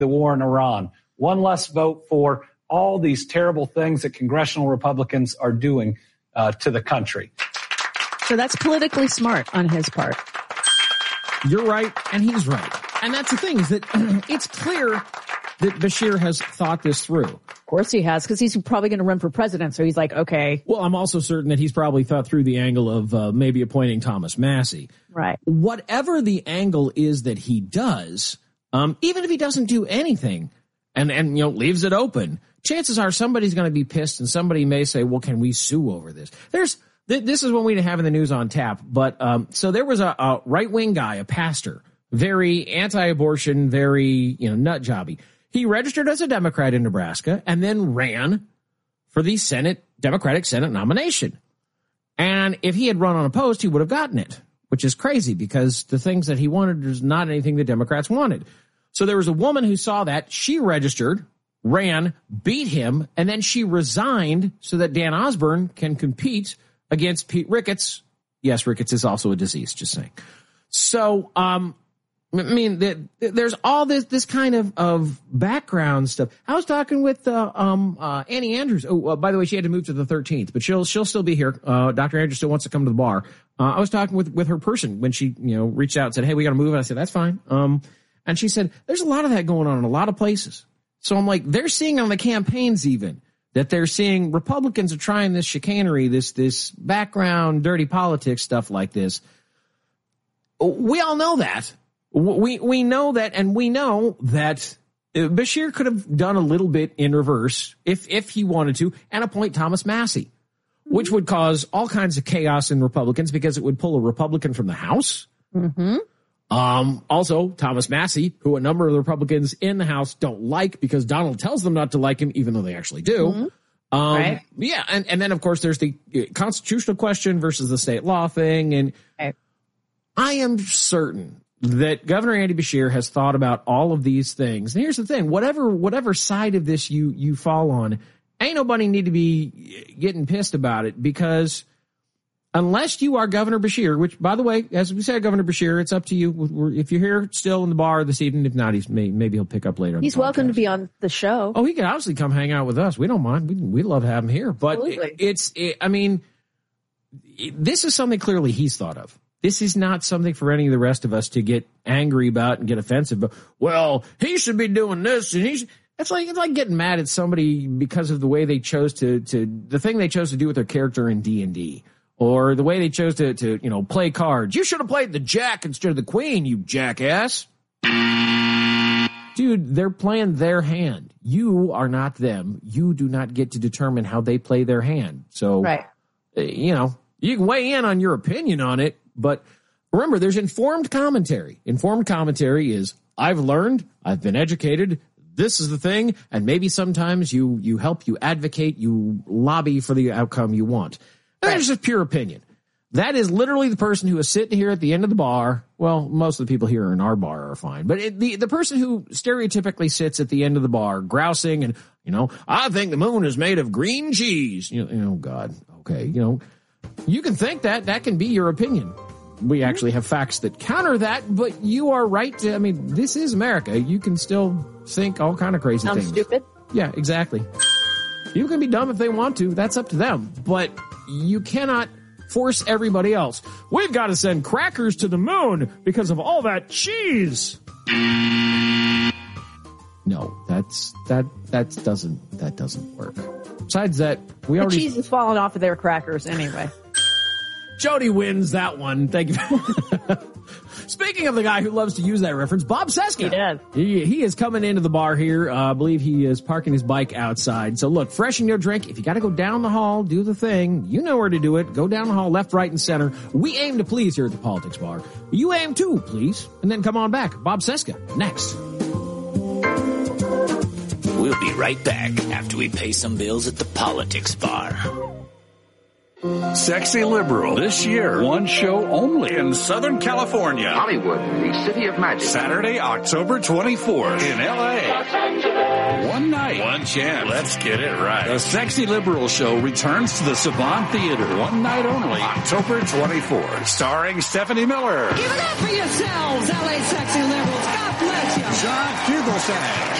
the war in Iran. One less vote for all these terrible things that congressional Republicans are doing to the country. So that's politically smart on his part. You're right, and he's right. And that's the thing, is that it's clear that Beshear has thought this through. Of course he has, because he's probably going to run for president, so he's like, okay. Well, I'm also certain that he's probably thought through the angle of maybe appointing Thomas Massie. Right. Whatever the angle is that he does, even if he doesn't do anything and you know, leaves it open, chances are somebody's going to be pissed, and somebody may say, well, can we sue over this? This is what we have in the news on tap. But so there was a right-wing guy, a pastor, very anti-abortion, very, nut jobby. He registered as a Democrat in Nebraska and then ran for the Democratic Senate nomination. And if he had run unopposed, he would have gotten it, which is crazy because the things that he wanted is not anything the Democrats wanted. So there was a woman who saw that. She registered, ran, beat him, and then she resigned so that Dan Osborne can compete against Pete Ricketts. Yes, Ricketts is also a disease, just saying. So, there's all this kind of background stuff. I was talking with Annie Andrews. Oh, by the way, she had to move to the 13th, but she'll still be here. Dr. Andrews still wants to come to the bar. I was talking with her person when she reached out and said, "Hey, we got to move." And I said, "That's fine." And she said, "There's a lot of that going on in a lot of places." So I'm like, they're seeing on the campaigns even that they're seeing Republicans are trying this chicanery, this background, dirty politics stuff like this. We all know that. We know that, and we know that Beshear could have done a little bit in reverse if he wanted to and appoint Thomas Massie, which would cause all kinds of chaos in Republicans because it would pull a Republican from the House. Mm-hmm. Also, Thomas Massie, who a number of the Republicans in the House don't like because Donald tells them not to like him, even though they actually do. Mm-hmm. Right. Yeah. And then, of course, there's the constitutional question versus the state law thing. And right. I am certain that Governor Andy Beshear has thought about all of these things. And here's the thing, whatever side of this you fall on, ain't nobody need to be getting pissed about it, because unless you are Governor Beshear, which, by the way, as we said, Governor Beshear, it's up to you. If you're here still in the bar this evening, if not, maybe he'll pick up later. He's welcome to be on the show. Oh, he can obviously come hang out with us. We don't mind. We love to have him here. But this is something clearly he's thought of. This is not something for any of the rest of us to get angry about and get offensive. But, well, he should be doing this, and it's like getting mad at somebody because of the way they chose the thing they chose to do with their character in D&D. Or the way they chose to play cards. You should have played the jack instead of the queen, you jackass. Dude, they're playing their hand. You are not them. You do not get to determine how they play their hand. So, right. You can weigh in on your opinion on it, but remember, there's informed commentary. Informed commentary is, I've learned, I've been educated, this is the thing, and maybe sometimes you help, you advocate, you lobby for the outcome you want. Right. That's just pure opinion. That is literally the person who is sitting here at the end of the bar. Well, most of the people here in our bar are fine, but the person who stereotypically sits at the end of the bar grousing and, I think the moon is made of green cheese. God, okay. You can think that can be your opinion. We actually have facts that counter that, but you are right. This is America. You can still think all kind of crazy things. Stupid. Yeah, exactly. People can be dumb if they want to. That's up to them. But you cannot force everybody else. We've got to send crackers to the moon because of all that cheese. No, that doesn't work. Besides that, the cheese is falling off of their crackers anyway. Jody wins that one. Thank you. Speaking of the guy who loves to use that reference, Bob Cesca. He does. He is coming into the bar here. I believe he is parking his bike outside. So look, freshen your drink. If you got to go down the hall, do the thing. You know where to do it. Go down the hall, left, right, and center. We aim to please here at the Politics Bar. You aim too, please. And then come on back. Bob Cesca, next. We'll be right back after we pay some bills at the Politics Bar. Sexy Liberal, this year, one show only in Southern California. Hollywood, the city of magic. Saturday, October 24th in L.A. One night. One chance. Let's get it right. The Sexy Liberal Show returns to the Savant Theater. One night only. October 24th. Starring Stephanie Miller. Give it up for yourselves, LA Sexy Liberals. God bless you. John Fugelsang.